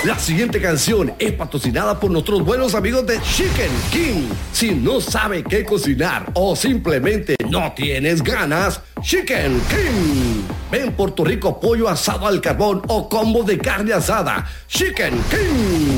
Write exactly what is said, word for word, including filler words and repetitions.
La siguiente canción es patrocinada por nuestros buenos amigos de Chicken King. Si no sabe qué cocinar o simplemente no tienes ganas, Chicken King. Ven Puerto Rico pollo asado al carbón o combo de carne asada. Chicken King.